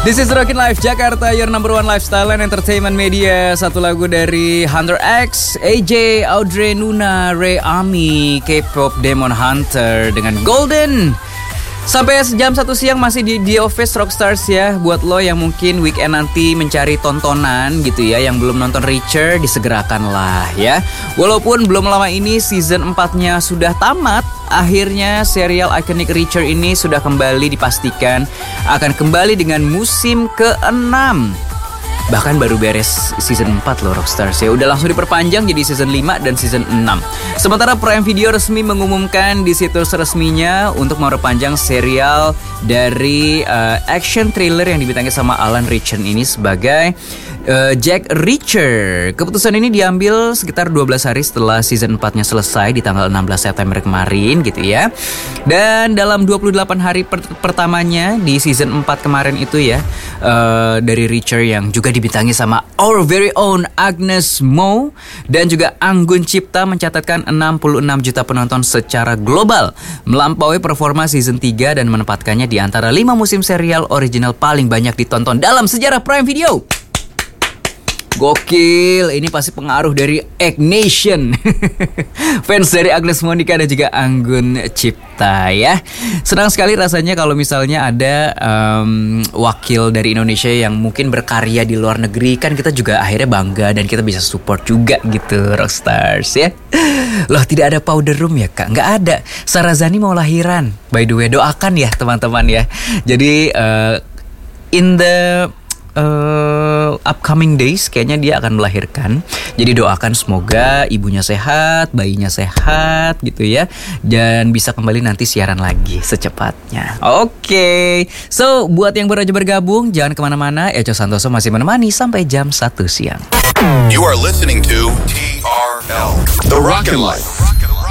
This is Rockin' Life Jakarta, your number one lifestyle and entertainment media. Satu lagu dari Hunter X, AJ, Audrey, Nuna, Ray Ami, K-pop Demon Hunter dengan Golden. Sampai jam 1 siang masih di The Office Rockstars ya. Buat lo yang mungkin weekend nanti mencari tontonan gitu ya, yang belum nonton Reacher, disegerakanlah ya. Walaupun belum lama ini season 4-nya sudah tamat, akhirnya serial ikonik Reacher ini sudah kembali dipastikan akan kembali dengan musim ke-6. Bahkan baru beres season 4 loh Rockstars ya. Udah langsung diperpanjang jadi season 5 dan season 6. Sementara Prime Video resmi mengumumkan di situs resminya untuk memperpanjang serial dari action thriller yang dibintangi sama Alan Ritchson ini sebagai Jack Reacher. Keputusan ini diambil sekitar 12 hari setelah season 4-nya selesai di tanggal 16 September kemarin gitu ya. Dan dalam 28 hari pertamanya di season 4 kemarin itu ya, dari Reacher yang juga dibintangi sama our very own Agnes Mo dan juga Anggun Cipta mencatatkan 66 juta penonton secara global, melampaui performa season 3 dan menempatkannya di antara 5 musim serial original paling banyak ditonton dalam sejarah Prime Video. Gokil, ini pasti pengaruh dari Egg Nation. Fans dari Agnes Monica dan juga Anggun Cipta ya. Senang sekali rasanya kalau misalnya ada wakil dari Indonesia yang mungkin berkarya di luar negeri. Kan kita juga akhirnya bangga dan kita bisa support juga gitu Rockstars ya. Loh, tidak ada powder room ya Kak? Nggak ada. Sarazani mau lahiran. By the way, doakan ya teman-teman ya. Jadi in the upcoming days kayaknya dia akan melahirkan. Jadi doakan semoga ibunya sehat, bayinya sehat gitu ya, dan bisa kembali nanti siaran lagi secepatnya. Oke. So buat yang baru aja bergabung, jangan kemana-mana. Echo Santoso masih menemani sampai jam 1 siang. You are listening to TRL The Rockin' Life